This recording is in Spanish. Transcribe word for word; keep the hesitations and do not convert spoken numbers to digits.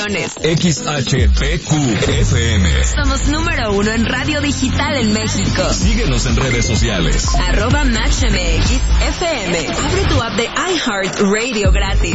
estaciones. X H P Q F M. Somos número uno en radio digital en México. Síguenos en redes sociales. Arroba Match M X F M. Abre tu app de iHeart Radio gratis.